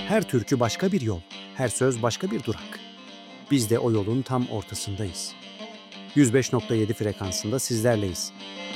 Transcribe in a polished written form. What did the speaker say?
Her türkü başka bir yol, her söz başka bir durak. Biz de o yolun tam ortasındayız. 105.7 frekansında sizlerleyiz.